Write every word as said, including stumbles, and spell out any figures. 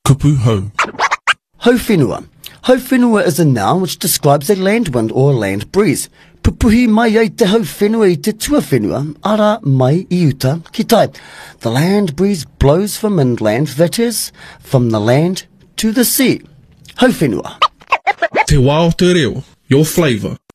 Kupu hau. Hauwhenua. Hauwhenua is a noun which describes a land wind or land breeze. Pupuhi mai ai te hauwhenua I te tuawhenua, ara mai I uta ki tai. The land breeze blows from inland, that is, from the land to the sea. Hauwhenua. Te wā o te reo, your flavour.